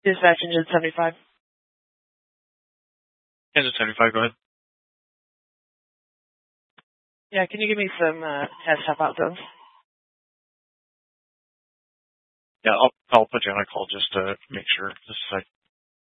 Dispatch engine 75. Engine 75, go ahead. Yeah, can you give me some test help out zones? Yeah, I'll put you on a call just to make sure. Just a sec.